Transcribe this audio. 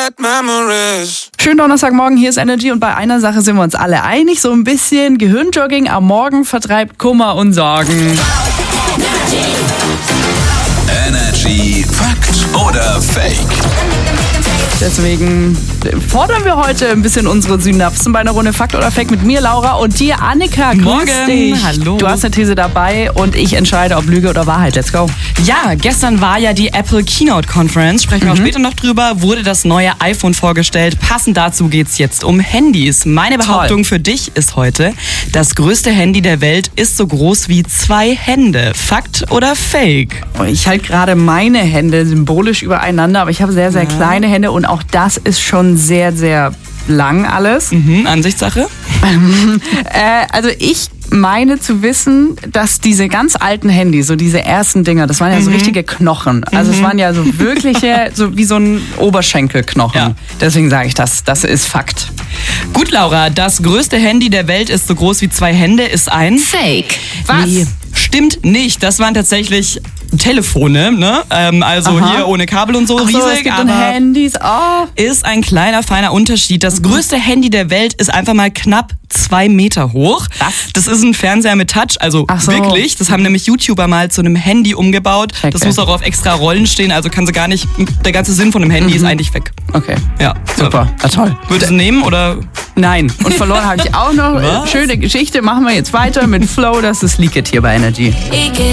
Schönen Donnerstagmorgen, hier ist Energy und bei einer Sache sind wir uns alle einig. So ein bisschen Gehirnjogging am Morgen vertreibt Kummer und Sorgen. Energy Fakt oder Fake? Deswegen fordern wir heute ein bisschen unsere Synapsen bei einer Runde Fakt oder Fake mit mir, Laura, und dir, Annika. Morgen. Grüß dich. Hallo. Du hast eine These dabei und ich entscheide, ob Lüge oder Wahrheit. Let's go. Ja, gestern war ja die Apple Keynote Conference, sprechen wir auch später noch drüber, wurde das neue iPhone vorgestellt. Passend dazu geht's jetzt um Handys. Meine Behauptung für dich ist heute, das größte Handy der Welt ist so groß wie 2 Hände. Fakt oder Fake? Ich halte gerade meine Hände symbolisch übereinander, aber ich habe sehr, sehr kleine Hände und auch das ist schon sehr, sehr lang alles. Ansichtssache? Also ich meine zu wissen, dass diese ganz alten Handys, so diese ersten Dinger, das waren ja so richtige Knochen. Also es waren ja so wirkliche, so wie so ein Oberschenkelknochen. Ja. Deswegen sage ich das ist Fakt. Gut, Laura, das größte Handy der Welt ist so groß wie 2 Hände, ist ein Fake. Was? Nee, stimmt nicht. Das waren tatsächlich Telefone, ne? Also Aha. hier ohne Kabel und so, Ach so, riesig, es gibt aber Handys. Oh. ist ein kleiner, feiner Unterschied. Das größte Handy der Welt ist einfach mal knapp 2 Meter hoch. Was? Das ist ein Fernseher mit Touch, also Ach so. wirklich. Das haben nämlich YouTuber mal zu einem Handy umgebaut. Okay. Das muss auch auf extra Rollen stehen, also kann sie gar nicht, der ganze Sinn von einem Handy ist eigentlich weg. Okay. Ja, Super. Ja, toll. Würdest du nehmen oder? Nein. Und verloren habe ich auch noch. Was? Schöne Geschichte. Machen wir jetzt weiter mit Flow. Das ist Leak It hier bei Energy.